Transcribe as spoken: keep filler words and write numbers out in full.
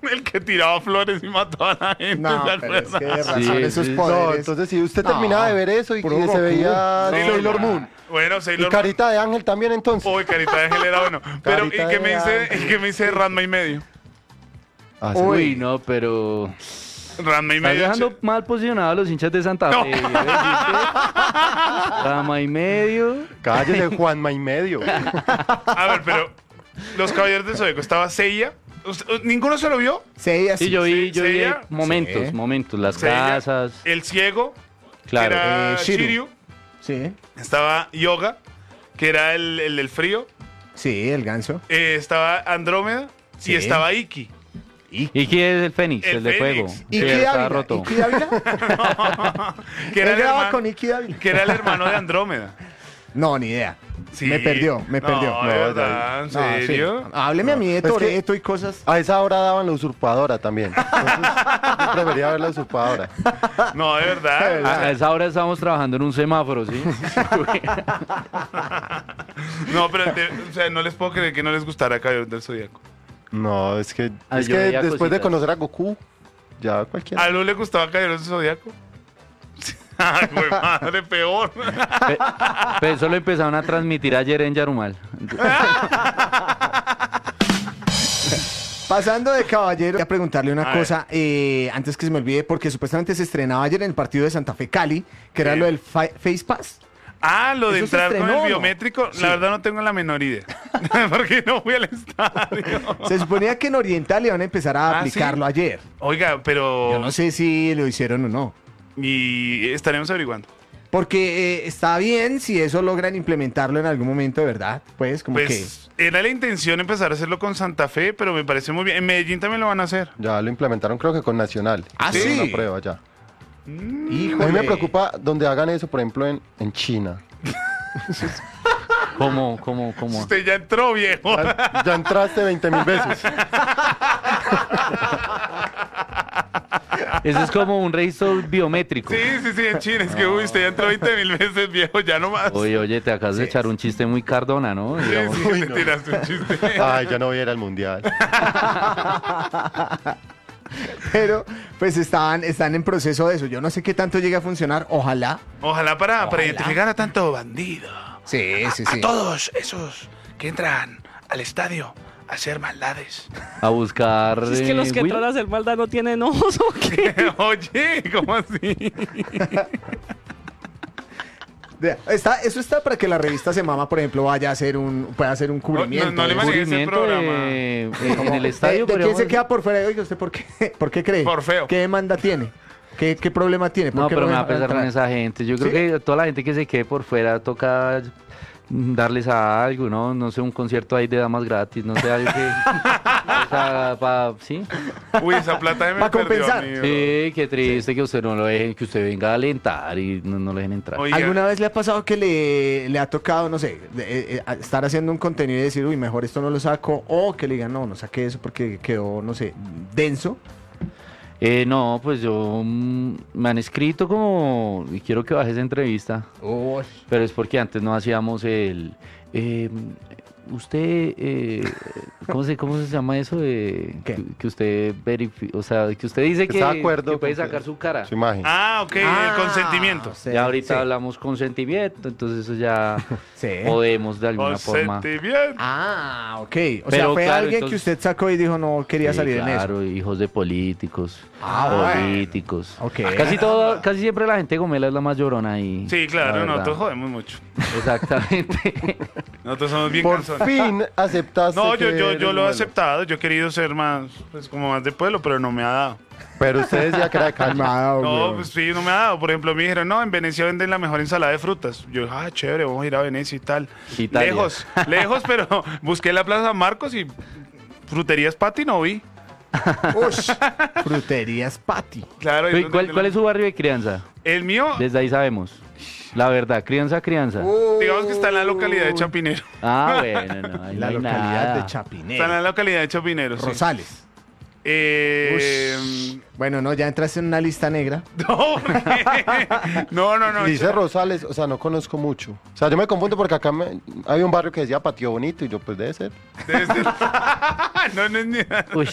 El que tiraba flores y mató a la gente, No, ¿se pero es acuerdan? que de razón Sí, esos sí. poderes. No, entonces si usted No, terminaba de ver eso y puro que se Goku. veía Sí, Sailor no. Moon. Bueno, Y Sailor Carita de Ángel también entonces. Uy, Carita de Ángel era bueno. Pero, ¿y Carita qué de me dice, Ángel. y qué me dice Ranma y medio? Ah, sí. Uy, no, pero... Ranma y Estás medio. dejando che- mal posicionados a los hinchas de Santa Fe. ¿Ves? ¿Viste? Rama y medio. Cállese, Juanma y medio. A ver, pero los Caballeros del Zodíaco, estaba Seiya. ¿Usted- ¿Ninguno se lo vio? Sí, así. Sí, yo vi, yo vi Seiya. momentos, Sí. momentos, las Seiya, casas. El Ciego, Claro. que era Eh, Shiryu. Shiryu. Sí, Estaba Yoga, que era el, el del frío. sí, el ganso. Eh, estaba Andrómeda Sí. y estaba Iki. ¿Y quién es el Fénix? El El, de Fénix. fuego. ¿Y Sí, Iki estaba Dávila? roto. ¿Iki Dávila? Que era, Él el graba hermano, con Iki Dávila. que era el hermano de Andrómeda. No, ni idea. Sí. Me perdió, me No, perdió. de No, verdad, ¿en No, sí. serio? Hábleme a mí de Es que- Toretto y cosas. A esa hora daban la usurpadora también. Entonces, yo prefería ver la usurpadora. No, de verdad. A esa hora estábamos trabajando en un semáforo, ¿sí? No, pero de- o sea, no les puedo creer que no les gustara Caballeros del Zodíaco. No, es que, Ah, es yo que veía después de cositas. conocer a Goku, ya cualquiera. ¿A Lu le gustaba Caballeros del Zodíaco? Ay, güey, madre, peor. Pe- Pero eso lo empezaron a transmitir ayer en Yarumal. Pasando de caballero, voy a preguntarle una A ver. cosa eh, antes que se me olvide, porque supuestamente se estrenaba ayer en el partido de Santa Fe Cali, que era Sí. lo del fa- Face Pass. Ah, lo de Eso se entrar con estrenó, el ¿no? biométrico, Sí. la verdad no tengo la menor idea. Porque no fui al estadio. Se suponía que en Oriental iban a empezar a Ah, aplicarlo ¿sí? ayer. Oiga, pero. Yo no sé si lo hicieron o no. Y estaremos averiguando. Porque eh, está bien si eso logran implementarlo en algún momento de verdad. Pues como Pues era la intención empezar a hacerlo con Santa Fe, pero me parece muy bien. En Medellín también lo van a hacer. Ya lo implementaron creo que con Nacional. Ah, Hicieron ¿sí? una prueba ya. que... A Híjole. mí me preocupa donde hagan eso, por ejemplo, en, en China. ¿Cómo, cómo, cómo? Usted ya entró, viejo. Ya, ya entraste veinte mil veces. Eso es como un registro biométrico. Sí, sí, sí, en China. Es que uy, usted ya entró veinte mil veces, viejo, ya no más. Oye, oye, te acabas de echar un chiste muy Cardona, ¿no? Sí, Digamos. sí, te tiraste un chiste. Ay, ya no voy a ir al mundial. Pero pues estaban, están en proceso de eso. Yo no sé qué tanto llegue a funcionar. Ojalá. Ojalá para, para Ojalá. identificar a tanto bandido. Sí, sí, sí. A todos esos que entran al estadio a hacer maldades. A buscar. Es que los eh, que Will. entran a hacer maldad no tienen ojos, ¿o qué? Oye, ¿cómo así? Vea, Está, eso está para que la revista Semama, por ejemplo, vaya a hacer un, pueda hacer un cubrimiento. no le de- imaginé ese Cubrimiento programa. de- eh, en el ¿De, estadio. de quién podríamos se decir. queda por fuera? Oiga, ¿usted por qué, por qué cree? Por feo. ¿Qué demanda tiene? ¿Qué, qué problema tiene? ¿Por No, qué pero me va a deja pesar con entrar? esa gente. Yo creo ¿Sí? que toda la gente que se quede por fuera toca darles a algo, ¿no? No sé, un concierto ahí de damas gratis, no sé, algo que... o sea, pa- ¿sí? Uy, esa plata me Pa' perdió, compensar. amigo. Sí, qué triste que usted no lo deje, que usted venga a alentar y no, no lo dejen entrar. Oiga, ¿Alguna vez le ha pasado que le, le ha tocado, no sé, de- eh, eh, a- estar haciendo un contenido y decir, uy, mejor esto no lo saco? O que le digan, no, no saqué eso porque quedó, no sé, denso. Eh, no, pues yo... mm, me han escrito como... Y quiero que baje esa entrevista. Pero es porque antes no hacíamos el... eh, usted... eh, ¿cómo, se, ¿Cómo se llama eso? De, ¿Qué? que, que usted verifica... O sea, que usted dice Que que, está de acuerdo que puede con que- sacar su cara. Su imagen. Ah, ok, Ah, el consentimiento. sí, Ya ahorita sí. hablamos consentimiento, entonces eso ya Sí. podemos de alguna forma. Consentimiento. Ah, ok. O Pero sea, fue claro, alguien que entonces- usted sacó y dijo no quería Sí, salir en eso. claro, hijos de políticos, Ah, políticos. Ok. Casi todo, casi siempre la gente gomela es la más llorona ahí. Sí, la claro, verdad. nosotros jodemos mucho. Exactamente. Nosotros somos bien Por canzones. fin aceptaste. No, yo, que yo, eres yo lo he bueno. aceptado. Yo he querido ser más, pues como más de pueblo, pero no me ha dado. Pero usted decía que era de calle. Calmado, No, weón. pues sí, no me ha dado. Por ejemplo, me dijeron, no, en Venecia venden la mejor ensalada de frutas. Yo, ah, chévere, vamos a ir a Venecia y tal. Italia. Lejos, lejos, pero busqué la Plaza San Marcos y fruterías Pati no vi. Ush, fruterías Patty. Claro. Oye, es donde ¿Cuál, la- ¿Cuál es su barrio de crianza? El mío, Desde ahí sabemos. La verdad, crianza, crianza. digamos que está en la localidad de Chapinero. Ah, bueno, no, ahí La no hay localidad nada. de Está en Chapinero. la localidad de Chapinero, sí. Rosales. Eh, Bueno, no, ya entraste en una lista negra. no, no, no, no. Dice Rosales, o sea, no conozco mucho. O sea, yo me confundo porque acá me- había un barrio que decía Patio Bonito y yo, pues debe ser. Debe ser. No, no es ni- Uy,